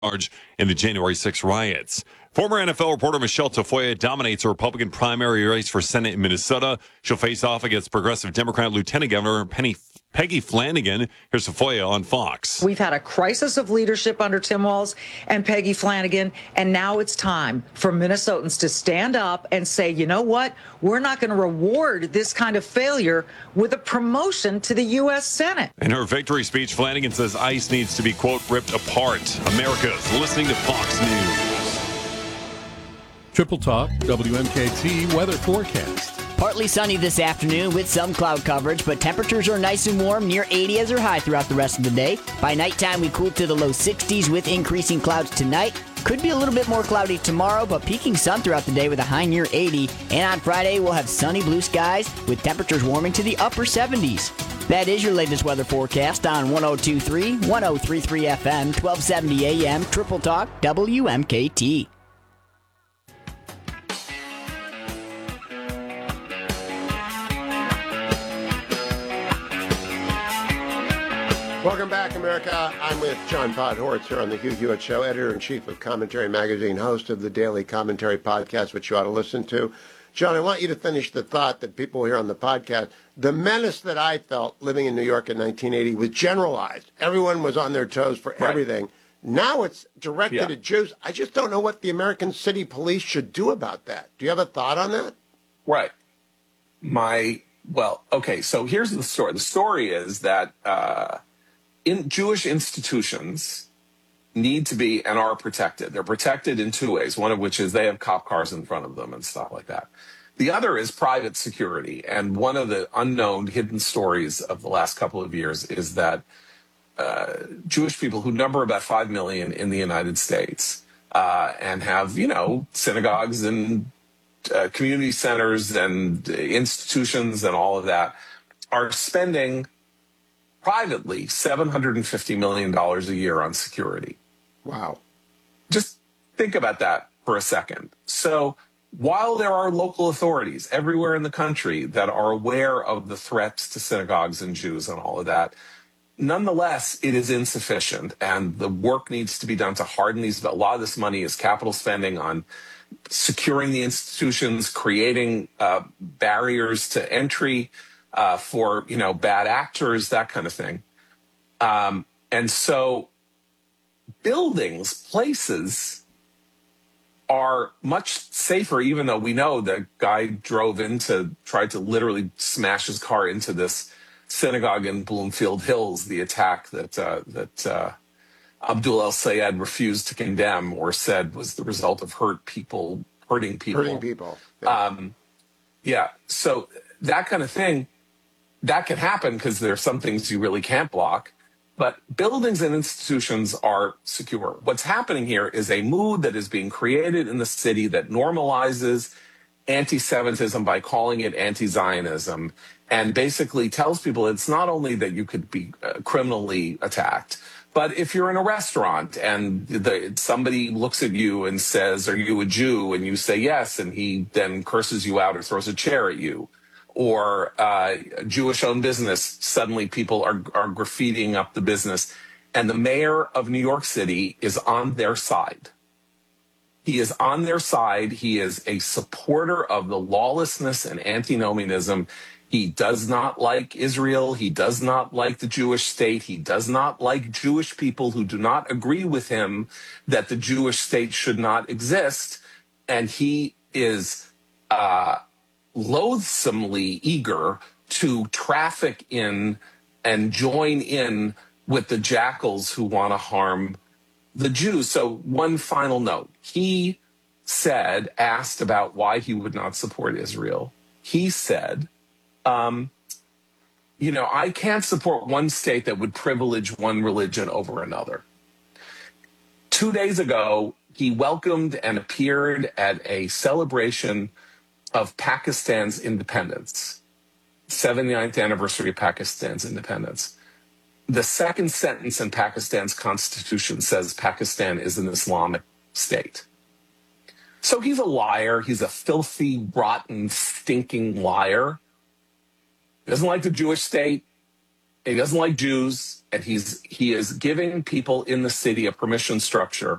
charge in the January 6 riots. Former NFL reporter Michelle Tafoya dominates a Republican primary race for Senate in Minnesota. She'll face off against progressive Democrat Lieutenant Governor Peggy Flanagan. Here's Tafoya on Fox. We've had a crisis of leadership under Tim Walz and Peggy Flanagan, and now it's time for Minnesotans to stand up and say, you know what? We're not going to reward this kind of failure with a promotion to the U.S. Senate. In her victory speech, Flanagan says ICE needs to be, quote, ripped apart. America's listening to Fox News. Triple Talk, WMKT weather forecast. Partly sunny this afternoon with some cloud coverage, but temperatures are nice and warm, near 80 as they're high throughout the rest of the day. By nighttime, we cool to the low 60s with increasing clouds tonight. Could be a little bit more cloudy tomorrow, but peaking sun throughout the day with a high near 80. And on Friday, we'll have sunny blue skies with temperatures warming to the upper 70s. That is your latest weather forecast on 102.3, 103.3 FM, 1270 AM, Triple Talk, WMKT. Welcome back, America. I'm with John Podhoretz here on the Hugh Hewitt Show, editor-in-chief of Commentary Magazine, host of the Daily Commentary Podcast, which you ought to listen to. John, I want you to finish the thought that people hear on the podcast. The menace that I felt living in New York in 1980 was generalized. Everyone was on their toes for everything. Now it's directed at Jews. I just don't know what the American city police should do about that. Do you have a thought on that? Right. So here's the story. The story is that in Jewish institutions need to be and are protected. They're protected in two ways, one of which is they have cop cars in front of them and stuff like that. The other is private security. And one of the unknown hidden stories of the last couple of years is that Jewish people, who number about 5 million in the United States and have, synagogues and community centers and institutions and all of that, are spending privately $750 million a year on security. Wow. Just think about that for a second. So while there are local authorities everywhere in the country that are aware of the threats to synagogues and Jews and all of that, nonetheless, it is insufficient, and the work needs to be done to harden these. A lot of this money is capital spending on securing the institutions, creating barriers to entry for, bad actors, that kind of thing. And so buildings, places are much safer, even though we know the guy tried to literally smash his car into this synagogue in Bloomfield Hills, the attack that Abdul El-Sayed refused to condemn or said was the result of hurting people. Yeah. So that kind of thing, that can happen because there are some things you really can't block. But buildings and institutions are secure. What's happening here is a mood that is being created in the city that normalizes anti-Semitism by calling it anti-Zionism, and basically tells people it's not only that you could be criminally attacked, but if you're in a restaurant and somebody looks at you and says, "Are you a Jew?" and you say yes, and he then curses you out or throws a chair at you, or Jewish-owned business, suddenly people are graffitiing up the business, and the mayor of New York City is on their side. He is on their side. He is a supporter of the lawlessness and antinomianism. He does not like Israel. He does not like the Jewish state. He does not like Jewish people who do not agree with him that the Jewish state should not exist. And he is loathsomely eager to traffic in and join in with the jackals who want to harm the Jews. So one final note. He said, asked about why he would not support Israel, he said, I can't support one state that would privilege one religion over another. 2 days ago, he welcomed and appeared at a celebration of Pakistan's independence, 79th anniversary of Pakistan's independence. The second sentence in Pakistan's constitution says Pakistan is an Islamic state. So he's a liar. He's a filthy, rotten, stinking liar. He doesn't like the Jewish state. He doesn't like Jews, and he is giving people in the city a permission structure